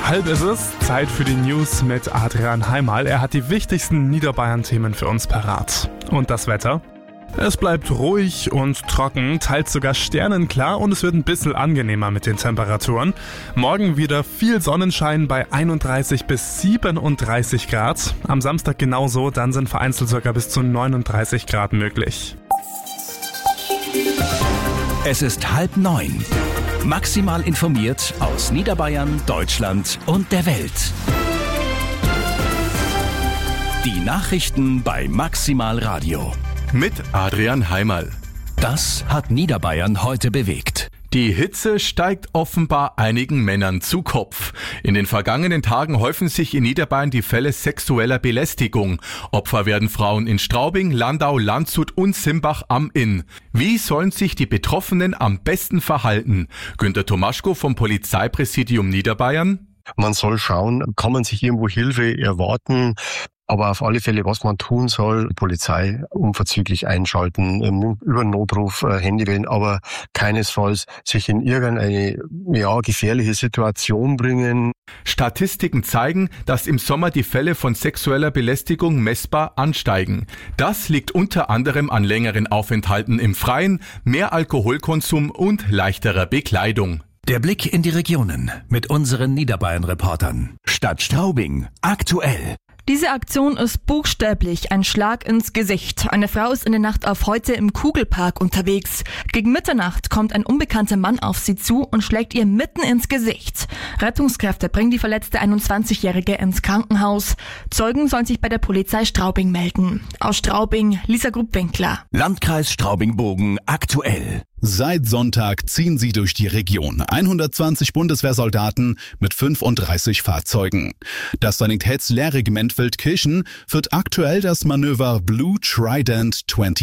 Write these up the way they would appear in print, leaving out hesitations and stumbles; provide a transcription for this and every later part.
Halb ist es, Zeit für die News mit Adrian Heimal. Er hat die wichtigsten Niederbayern-Themen für uns parat. Und das Wetter? Es bleibt ruhig und trocken, teils sogar sternenklar und es wird ein bisschen angenehmer mit den Temperaturen. Morgen wieder viel Sonnenschein bei 31 bis 37 Grad. Am Samstag genauso, dann sind vereinzelt sogar bis zu 39 Grad möglich. Es ist 8:30. Maximal informiert aus Niederbayern, Deutschland und der Welt. Die Nachrichten bei Maximal Radio. Mit Adrian Heimal. Das hat Niederbayern heute bewegt. Die Hitze steigt offenbar einigen Männern zu Kopf. In den vergangenen Tagen häufen sich in Niederbayern die Fälle sexueller Belästigung. Opfer werden Frauen in Straubing, Landau, Landshut und Simbach am Inn. Wie sollen sich die Betroffenen am besten verhalten? Günter Tomaschko vom Polizeipräsidium Niederbayern. Man soll schauen, kann man sich irgendwo Hilfe erwarten? Aber auf alle Fälle, was man tun soll, die Polizei unverzüglich einschalten, über einen Notruf, Handy wählen, aber keinesfalls sich in irgendeine gefährliche Situation bringen. Statistiken zeigen, dass im Sommer die Fälle von sexueller Belästigung messbar ansteigen. Das liegt unter anderem an längeren Aufenthalten im Freien, mehr Alkoholkonsum und leichterer Bekleidung. Der Blick in die Regionen mit unseren Niederbayern-Reportern. Stadt Straubing, aktuell. Diese Aktion ist buchstäblich ein Schlag ins Gesicht. Eine Frau ist in der Nacht auf heute im Kugelpark unterwegs. Gegen Mitternacht kommt ein unbekannter Mann auf sie zu und schlägt ihr mitten ins Gesicht. Rettungskräfte bringen die verletzte 21-Jährige ins Krankenhaus. Zeugen sollen sich bei der Polizei Straubing melden. Aus Straubing, Lisa Grubwinkler. Landkreis Straubing-Bogen, aktuell. Seit Sonntag ziehen sie durch die Region. 120 Bundeswehrsoldaten mit 35 Fahrzeugen. Das Sanitätslehrregiment Feldkirchen führt aktuell das Manöver Blue Trident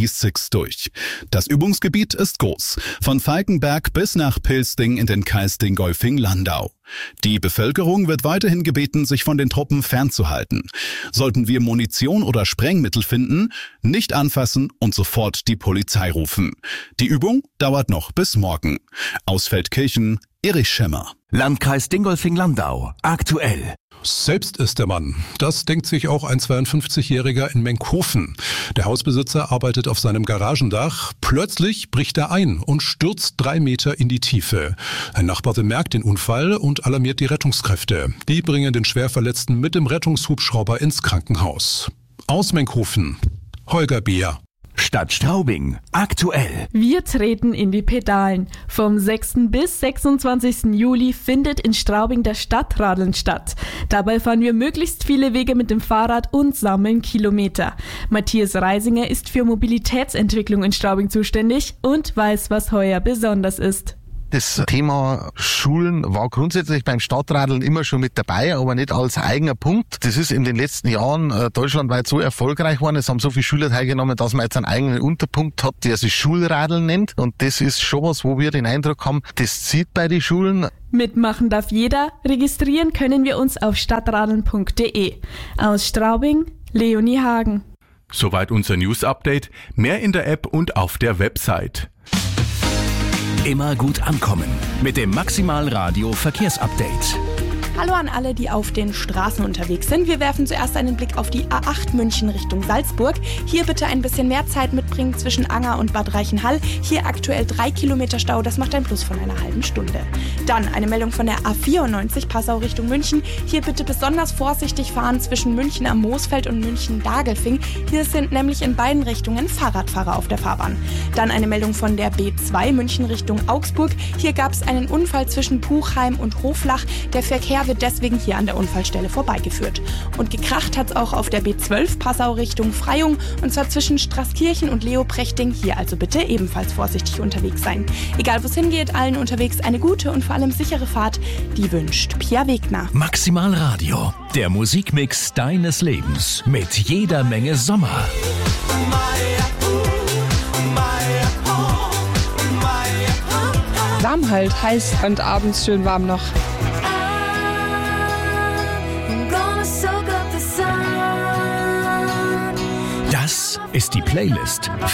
26 durch. Das Übungsgebiet ist groß. Von Falkenberg bis nach Pilsting in den Kreis Dingolfing-Landau. Die Bevölkerung wird weiterhin gebeten, sich von den Truppen fernzuhalten. Sollten wir Munition oder Sprengmittel finden, nicht anfassen und sofort die Polizei rufen. Die Übung dauert noch bis morgen. Aus Feldkirchen, Erich Schemmer. Landkreis Dingolfing-Landau, aktuell. Selbst ist der Mann. Das denkt sich auch ein 52-Jähriger in Menkhofen. Der Hausbesitzer arbeitet auf seinem Garagendach. Plötzlich bricht er ein und stürzt 3 Meter in die Tiefe. Ein Nachbar bemerkt den Unfall und alarmiert die Rettungskräfte. Die bringen den Schwerverletzten mit dem Rettungshubschrauber ins Krankenhaus. Aus Menkhofen, Holger Beer. Stadt Straubing, aktuell. Wir treten in die Pedalen. Vom 6. bis 26. Juli findet in Straubing das Stadtradeln statt. Dabei fahren wir möglichst viele Wege mit dem Fahrrad und sammeln Kilometer. Matthias Reisinger ist für Mobilitätsentwicklung in Straubing zuständig und weiß, was heuer besonders ist. Das Thema Schulen war grundsätzlich beim Stadtradeln immer schon mit dabei, aber nicht als eigener Punkt. Das ist in den letzten Jahren deutschlandweit so erfolgreich geworden. Es haben so viele Schüler teilgenommen, dass man jetzt einen eigenen Unterpunkt hat, der sich Schulradeln nennt. Und das ist schon was, wo wir den Eindruck haben, das zieht bei den Schulen. Mitmachen darf jeder. Registrieren können wir uns auf stadtradeln.de. Aus Straubing, Leonie Hagen. Soweit unser News-Update. Mehr in der App und auf der Website. Immer gut ankommen mit dem Maximal Radio Verkehrsupdate. Hallo an alle, die auf den Straßen unterwegs sind. Wir werfen zuerst einen Blick auf die A8 München Richtung Salzburg. Hier bitte ein bisschen mehr Zeit mitbringen zwischen Anger und Bad Reichenhall. Hier aktuell 3 Kilometer Stau, das macht ein Plus von einer halben Stunde. Dann eine Meldung von der A94 Passau Richtung München. Hier bitte besonders vorsichtig fahren zwischen München am Moosfeld und München-Dagelfing. Hier sind nämlich in beiden Richtungen Fahrradfahrer auf der Fahrbahn. Dann eine Meldung von der B2 München Richtung Augsburg. Hier gab es einen Unfall zwischen Puchheim und Hoflach. Der Verkehr wird deswegen hier an der Unfallstelle vorbeigeführt. Und gekracht hat es auch auf der B12 Passau Richtung Freyung und zwar zwischen Straßkirchen und Leoprechting. Hier also bitte ebenfalls vorsichtig unterwegs sein. Egal wo es hingeht, allen unterwegs eine gute und vor allem sichere Fahrt. Die wünscht Pia Wegner. Maximal Radio, der Musikmix deines Lebens mit jeder Menge Sommer. Warm halt, heiß und abends schön warm noch. Das ist die Playlist